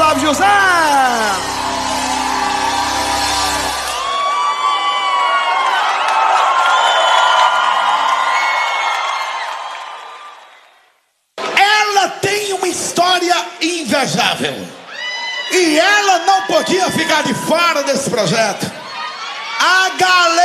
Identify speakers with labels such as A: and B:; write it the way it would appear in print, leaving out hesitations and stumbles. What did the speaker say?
A: Flávio José.
B: Ela tem uma história invejável e ela não podia ficar de fora desse projeto. A galera